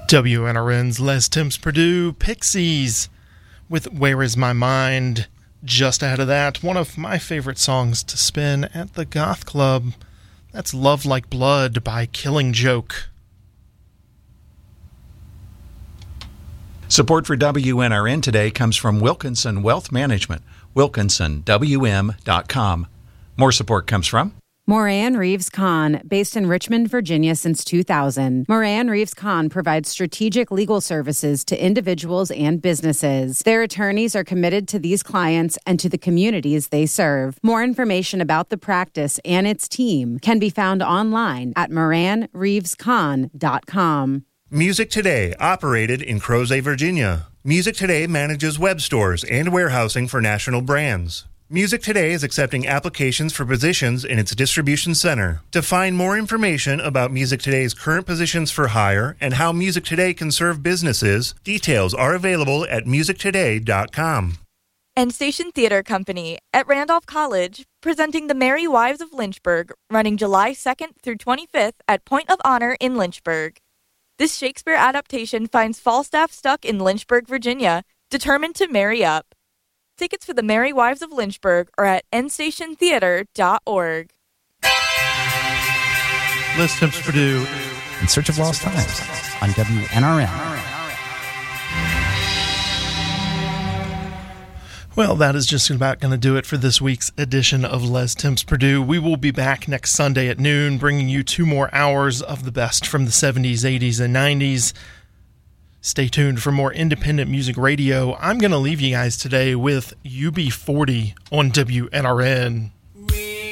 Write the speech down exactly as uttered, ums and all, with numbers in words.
W N R N's Les Timms Purdue, Pixies with Where Is My Mind. Just ahead of that, one of my favorite songs to spin at the Goth Club. That's Love Like Blood by Killing Joke. Support for W N R N today comes from Wilkinson Wealth Management, wilkinson w m dot com. More support comes from Moran Reeves Kahn, based in Richmond, Virginia since two thousand. Moran Reeves Kahn provides strategic legal services to individuals and businesses. Their attorneys are committed to these clients and to the communities they serve. More information about the practice and its team can be found online at moran reeves kahn dot com. Music Today, operated in Crozet, Virginia. Music Today manages web stores and warehousing for national brands. Music Today is accepting applications for positions in its distribution center. To find more information about Music Today's current positions for hire and how Music Today can serve businesses, details are available at music today dot com. And Station Theater Company at Randolph College, presenting The Merry Wives of Lynchburg, running July second through twenty-fifth at Point of Honor in Lynchburg. This Shakespeare adaptation finds Falstaff stuck in Lynchburg, Virginia, determined to marry up. Tickets for The Merry Wives of Lynchburg are at n station theater dot org. Les Timms Purdue, In Search of Lost Times on W N R N. Well, that is just about going to do it for this week's edition of Les Timms Purdue. We will be back next Sunday at noon, bringing you two more hours of the best from the seventies, eighties, and nineties. Stay tuned for more independent music radio. I'm going to leave you guys today with U B forty on W N R N.